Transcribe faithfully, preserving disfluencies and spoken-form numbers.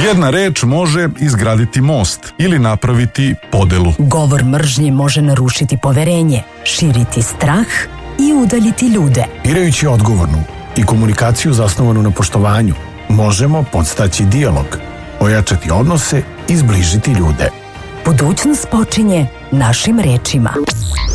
Jedna reč može izgraditi most ili napraviti podelu. Govor mržnje može narušiti poverenje, širiti strah i udaljiti ljude. Birajući odgovornu i komunikaciju zasnovanu na poštovanju, možemo podstaći dijalog, ojačati odnose i zbližiti ljude. Budućnost počinje našim rečima.